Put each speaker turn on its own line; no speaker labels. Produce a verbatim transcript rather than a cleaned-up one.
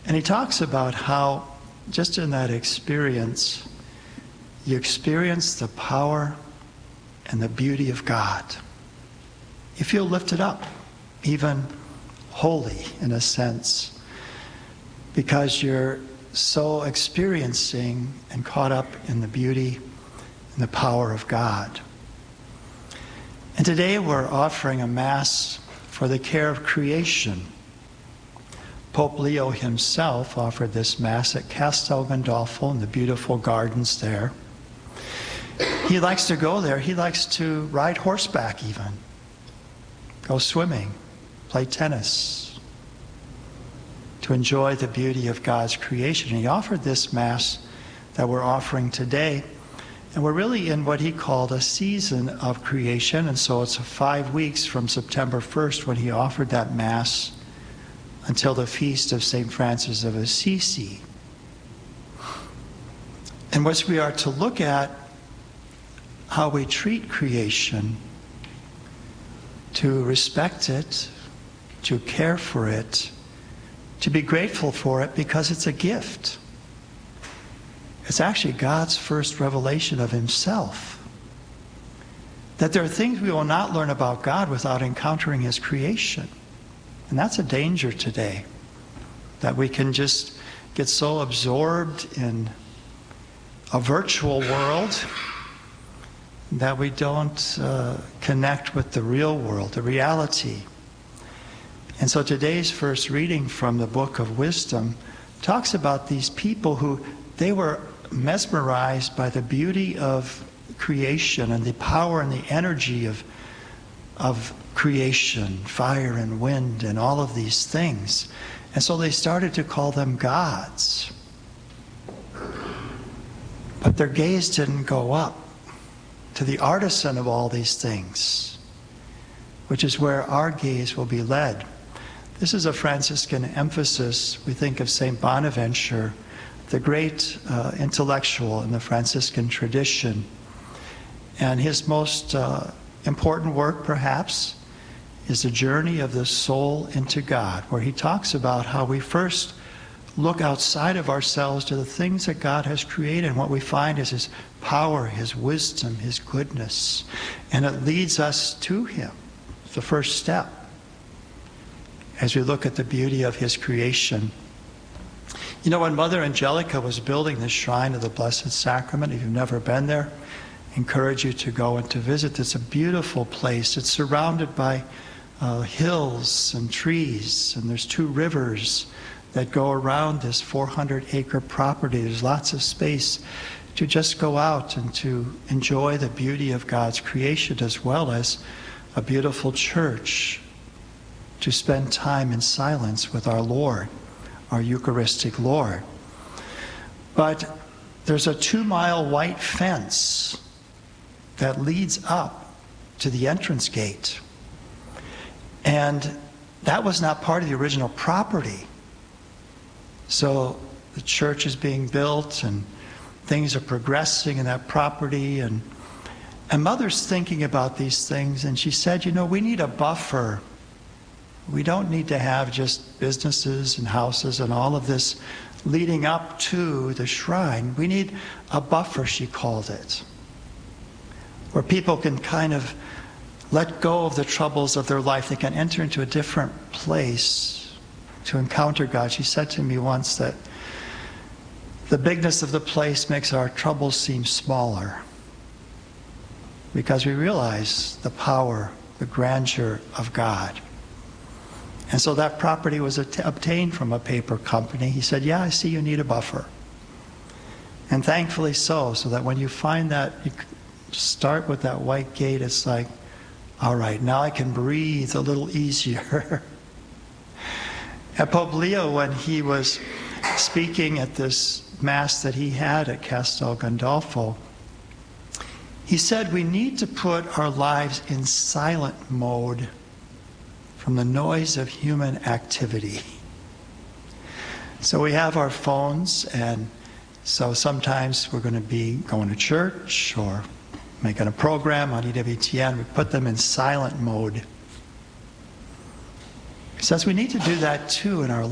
And he talks about how, just in that experience, you experience the power and the beauty of God. You feel lifted up, even holy in a sense, because you're so experiencing and caught up in the beauty and the power of God. And today we're offering a Mass for the care of creation. Pope Leo himself offered this Mass at Castel Gandolfo in the beautiful gardens there. He likes to go there. He likes to ride horseback even, go swimming, play tennis, to enjoy the beauty of God's creation. And he offered this Mass that we're offering today. And we're really in what he called a season of creation. And so it's five weeks from September first when he offered that Mass until the feast of Saint Francis of Assisi. In which we are to look at how we treat creation, to respect it, to care for it, to be grateful for it because it's a gift. It's actually God's first revelation of himself. That there are things we will not learn about God without encountering his creation. And that's a danger today, that we can just get so absorbed in a virtual world that we don't uh, connect with the real world, the reality. And so today's first reading from the Book of Wisdom talks about these people who, they were mesmerized by the beauty of creation and the power and the energy of, of creation, fire and wind and all of these things. And so they started to call them gods. But their gaze didn't go up to the artisan of all these things, which is where our gaze will be led. This is a Franciscan emphasis. We think of Saint Bonaventure, the great uh, intellectual in the Franciscan tradition. And his most uh, important work, perhaps, is the journey of the soul into God, where he talks about how we first look outside of ourselves to the things that God has created, and what we find is his power, his wisdom, his goodness. And it leads us to him. It's the first step as we look at the beauty of his creation. You know, when Mother Angelica was building the shrine of the Blessed Sacrament, if you've never been there, I encourage you to go and to visit. It's a beautiful place. It's surrounded by uh, hills and trees, and there's two rivers that go around this four hundred acre property. There's lots of space to just go out and to enjoy the beauty of God's creation, as well as a beautiful church, to spend time in silence with our Lord, our Eucharistic Lord. But there's a two-mile white fence that leads up to the entrance gate. And that was not part of the original property. So the church is being built and things are progressing in that property. And, and Mother's thinking about these things, and she said, you know, we need a buffer. We don't need to have just businesses and houses and all of this leading up to the shrine. We need a buffer, she called it, where people can kind of let go of the troubles of their life. They can enter into a different place to encounter God. She said to me once that the bigness of the place makes our troubles seem smaller, because we realize the power, the grandeur of God. And so that property was obtained from a paper company. He said, yeah, I see you need a buffer. And thankfully so, so that when you find that, you start with that white gate, it's like, all right, now I can breathe a little easier. And Pope Leo, when he was speaking at this Mass that he had at Castel Gandolfo, he said we need to put our lives in silent mode from the noise of human activity. So we have our phones, and so sometimes we're going to be going to church or making a program on E W T N. We put them in silent mode. He says we need to do that too in our